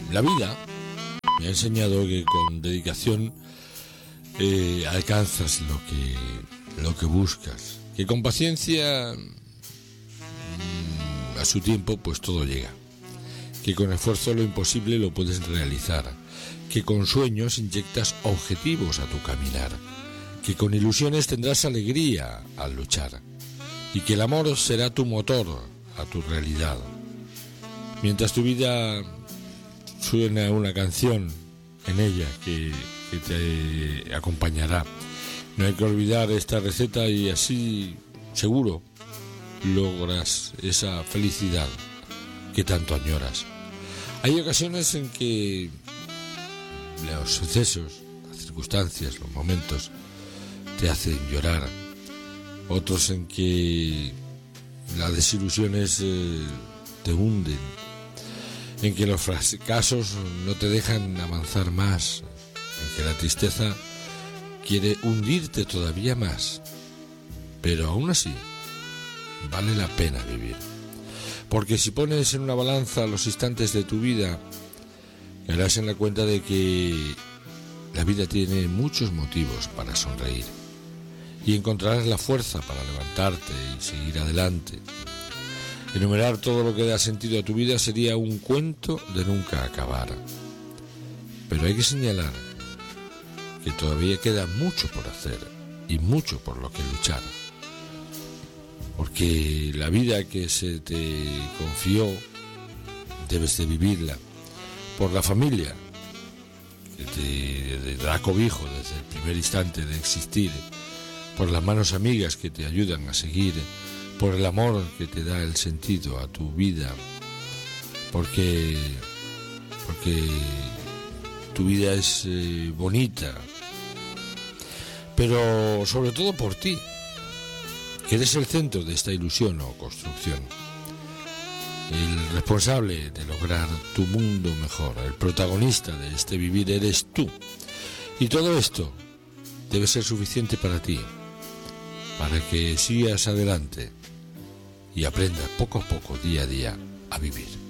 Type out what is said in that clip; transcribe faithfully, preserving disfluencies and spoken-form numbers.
la vida me ha enseñado que con dedicación eh, alcanzas lo que, lo que buscas, que con paciencia mmm, a su tiempo pues todo llega, que con esfuerzo lo imposible lo puedes realizar, que con sueños inyectas objetivos a tu caminar, que con ilusiones tendrás alegría al luchar y que el amor será tu motor a tu realidad. Mientras tu vida suena una canción en ella que, que te acompañará, no hay que olvidar esta receta y así seguro logras esa felicidad que tanto añoras. Hay ocasiones en que los sucesos, las circunstancias, los momentos te hacen llorar, otros en que las desilusiones eh, te hunden, en que los fracasos no te dejan avanzar más, en que la tristeza quiere hundirte todavía más, pero aún así vale la pena vivir, porque si pones en una balanza los instantes de tu vida, caerás en la cuenta de que la vida tiene muchos motivos para sonreír y encontrarás la fuerza para levantarte y seguir adelante. Enumerar todo lo que da sentido a tu vida sería un cuento de nunca acabar, pero hay que señalar que todavía queda mucho por hacer y mucho por lo que luchar, porque la vida que se te confió debes de vivirla por la familia que te, te da cobijo desde el primer instante de existir, por las manos amigas que te ayudan a seguir, por el amor que te da el sentido a tu vida, porque porque tu vida es eh, bonita, pero sobre todo por ti, que eres el centro de esta ilusión o construcción, el responsable de lograr tu mundo mejor, el protagonista de este vivir eres tú, y todo esto debe ser suficiente para ti, para que sigas adelante y aprendas poco a poco, día a día, a vivir.